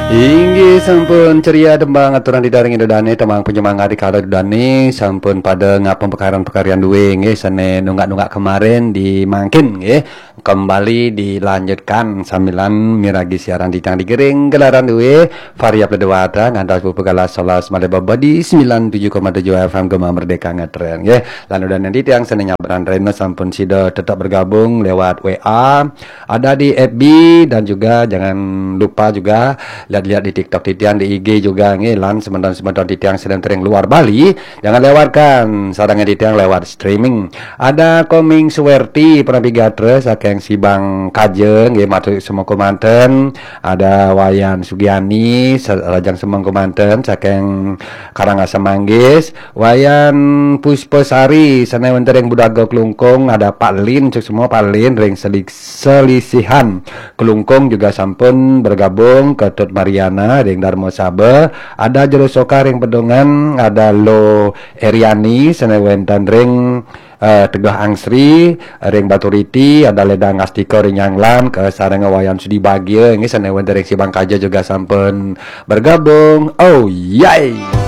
Inggih sampun ceria tembang aturan didaring dane temang penyemangat di kala dane sampun pada ngapung pekaran-pekarian duwe nggih sene nunggak-nunggak kemarin dimangkin nggih kembali dilanjutkan sambilan miragi siaran ditang digering gelaran duwe variab ledewata ngantos pupegala solas malebaba di 97,7 FM Gema Merdeka ngetren nggih lan udah nanti tiang senenya beran reno sampun sida tetap bergabung lewat WA ada di FB dan juga jangan lupa juga lihat di TikTok titian di IG juga ngilan sebentar titian sedang tering luar Bali jangan lewatkan sarangnya titian lewat streaming ada Koming Suwerti Prabigatre saking Sibang Kajeng nggih matur semua komanten ada Wayan Sugiani Rajang Semang komanten saking Karangasem Manggis Wayan Puspesari sana wonten Budaga Klungkung ada Pak Lin cuk semua Pak Lin ring selisihan Kelungkung juga sampun bergabung ke Tut Mariana ring Darmo Sabe ada Jero Soka ring Pedongan ada Lo Eriani senewenten ring Tegah Angsri ring Baturiti ada Ledang Astiko ring Yanglan ke sareng Wayan Sudi Bagya nggih senewenten ring Sibang Kaja juga sampun bergabung oh yay